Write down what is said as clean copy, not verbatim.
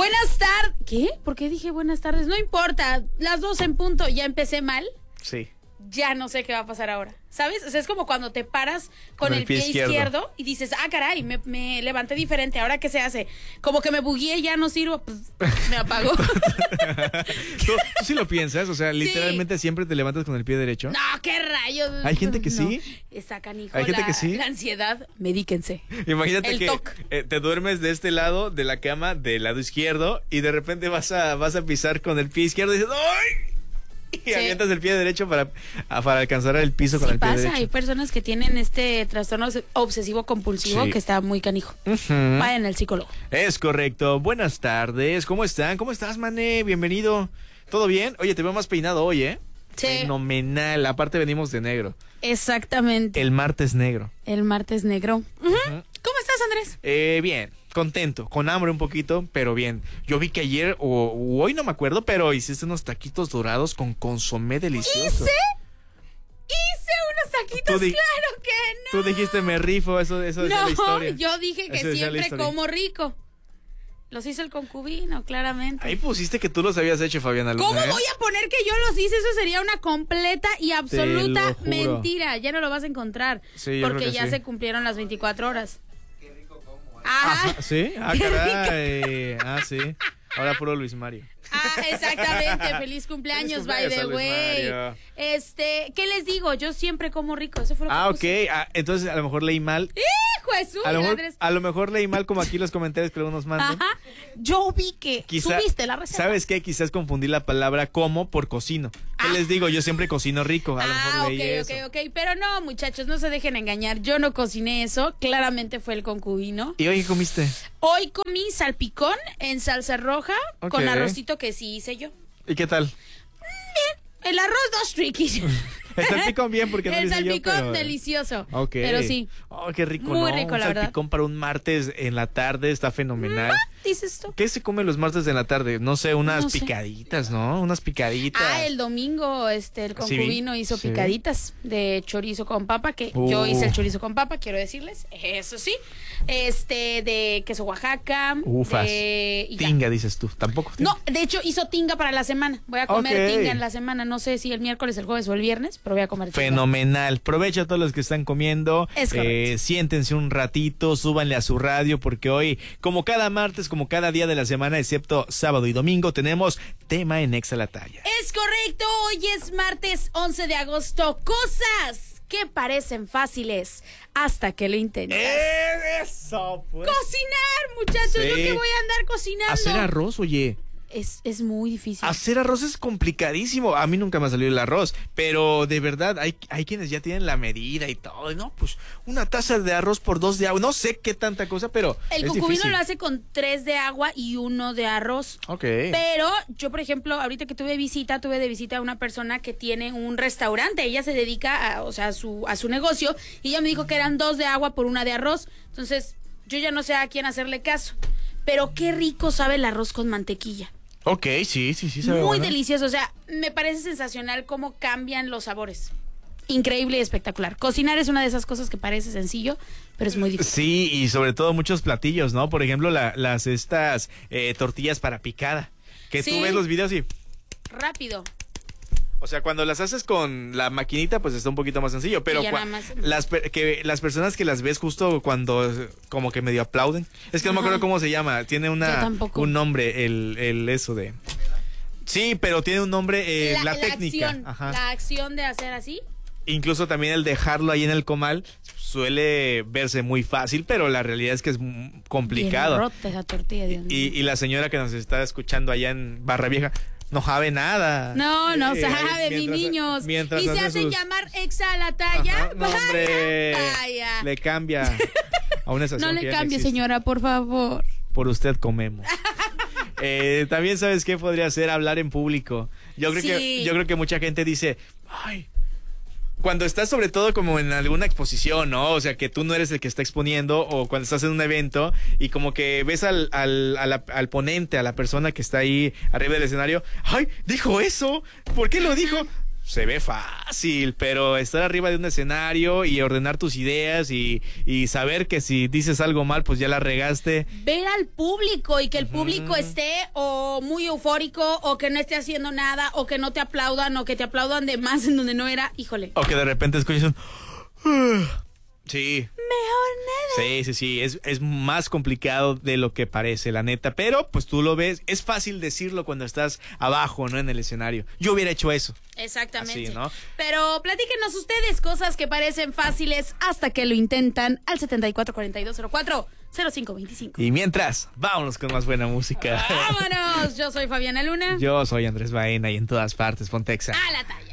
Buenas tardes. ¿Qué? ¿Por qué dije buenas tardes? No importa, las 2 en punto. Ya empecé mal. Sí. Ya no sé qué va a pasar ahora, ¿sabes? O sea, es como cuando te paras con el pie izquierdo y dices, caray, me levanté diferente, ¿ahora qué se hace? Como que me bugueé, ya no sirvo, pues me apago. ¿Tú sí lo piensas? O sea, literalmente siempre te levantas con el pie derecho. No, qué rayos. Hay gente que sí. Está canijo. Hay gente que sí. La ansiedad, medíquense. Imagínate el que te duermes de este lado de la cama, del lado izquierdo, y de repente vas a pisar con el pie izquierdo y dices, ¡ay! Y avientas el pie derecho para alcanzar el piso con el pie derecho. Hay personas que tienen este trastorno obsesivo compulsivo que está muy canijo. Vayan al psicólogo. Es correcto. Buenas tardes. ¿Cómo están? ¿Cómo estás, mané? Bienvenido. ¿Todo bien? Oye, te veo más peinado hoy, ¿eh? Sí. Fenomenal. Aparte venimos de negro. Exactamente. El martes negro. El martes negro. ¿Cómo estás, Andrés? Bien. Contento, con hambre un poquito, pero bien. Yo vi que ayer o hoy no me acuerdo, pero hiciste unos taquitos dorados con consomé delicioso. ¿Hice unos taquitos? Claro que no. Tú dijiste me rifo, eso decía la historia. Yo dije que siempre como rico. Los hizo el concubino, claramente. Ahí pusiste que tú los habías hecho, Fabiana Luna. ¿Cómo voy a poner que yo los hice? Eso sería una completa y absoluta mentira. Ya no lo vas a encontrar. Sí, porque ya se cumplieron las 24 horas. Ajá, ¿sí? Caray. Sí. Ahora puro Luis Mario. Exactamente. Feliz cumpleaños, by the way. ¿Qué les digo? Yo siempre como rico. Eso fue lo que puse. Ok. Entonces a lo mejor leí mal. Jesús, a lo mejor leí mal como aquí los comentarios que algunos mandan. Ajá. Yo vi que subiste la receta. ¿Sabes qué? Quizás confundí la palabra como por cocino. ¿Qué les digo? Yo siempre cocino rico. A lo mejor leí eso. Ok. Pero no, muchachos, no se dejen engañar. Yo no cociné eso. Claramente fue el concubino. ¿Y hoy qué comiste? Hoy comí salpicón en salsa roja con arrocito que sí hice yo. ¿Y qué tal? Bien. El arroz 2 triquis. El salpicón bien porque no el lo hice yo, salpicón delicioso. Ok. Pero sí. Oh, qué rico, muy rico, la verdad. Salpicón para un martes en la tarde está fenomenal. ¿Dices tú? ¿Qué se come los martes en la tarde? No sé, picaditas, ¿no? Unas picaditas. El domingo el concubino hizo picaditas de chorizo con papa, que yo hice el chorizo con papa, quiero decirles. Eso sí. De queso Oaxaca. Ufas. Tinga, dices tú. ¿Tampoco? No, de hecho hizo tinga para la semana. Voy a comer tinga en la semana. No sé si el miércoles, el jueves o el viernes, pero voy a comer tinga. Fenomenal. Provecha a todos los que están comiendo. Es siéntense un ratito, súbanle a su radio, porque hoy, como cada martes, como cada día de la semana, excepto sábado y domingo, tenemos tema en Exa la Talla. Es correcto. Hoy es martes 11 de agosto. Cosas que parecen fáciles hasta que lo intentas. Eso, pues. Cocinar, muchachos. Yo que voy a andar cocinando. Hacer arroz, oye. Es muy difícil. Hacer arroz es complicadísimo. A mí nunca me ha salido el arroz, pero de verdad hay quienes ya tienen la medida y todo. No, pues una taza de arroz por 2 de agua. No sé qué tanta cosa, pero el concubino lo hace con 3 de agua y 1 de arroz. Ok. Pero yo, por ejemplo, ahorita que tuve de visita a una persona que tiene un restaurante. Ella se dedica a su negocio y ella me dijo que eran 2 de agua por 1 de arroz. Entonces, yo ya no sé a quién hacerle caso. Pero qué rico sabe el arroz con mantequilla. Ok, sí, sabe muy delicioso, o sea, me parece sensacional cómo cambian los sabores. Increíble y espectacular. Cocinar es una de esas cosas que parece sencillo, pero es muy difícil. Sí, y sobre todo muchos platillos, ¿no? Por ejemplo, estas tortillas para picada, que tú ves los videos y... rápido. O sea, cuando las haces con la maquinita, pues está un poquito más sencillo, pero las personas que las ves justo cuando como que medio aplauden, es que no me acuerdo cómo se llama, tiene un nombre, el eso de... Sí, pero tiene un nombre, la técnica. La acción de hacer así. Incluso también el dejarlo ahí en el comal suele verse muy fácil, pero la realidad es que es complicado. Bien rota esa tortilla, Dios mío. Y la señora que nos está escuchando allá en Barra Vieja no sabe nada. No sabe, mis niños. Y se hacen llamar Exa la Talla. No, hombre. Le cambia a una estación. No le cambie, señora, por favor. Por usted comemos. También, ¿sabes qué podría ser? Hablar en público. Yo creo que mucha gente dice, ay, cuando estás sobre todo como en alguna exposición, ¿no? O sea, que tú no eres el que está exponiendo, o cuando estás en un evento y como que ves al ponente, a la persona que está ahí arriba del escenario. ¡Ay, dijo eso! ¿Por qué lo dijo? se ve fácil, pero estar arriba de un escenario y ordenar tus ideas y saber que si dices algo mal, pues ya la regaste. Ver al público y que el público esté o muy eufórico o que no esté haciendo nada o que no te aplaudan o que te aplaudan de más en donde no era, híjole. O que de repente escuches un... Sí. Mejor nada. Sí. Es más complicado de lo que parece, la neta. Pero, pues tú lo ves. Es fácil decirlo cuando estás abajo, ¿no? En el escenario. Yo hubiera hecho eso. Exactamente. Así, ¿no? Pero platíquenos ustedes cosas que parecen fáciles hasta que lo intentan al 7442040525. Y mientras, vámonos con más buena música. ¡Vámonos! Yo soy Fabiana Luna. Yo soy Andrés Baena y en todas partes, Pontexa. A la talla.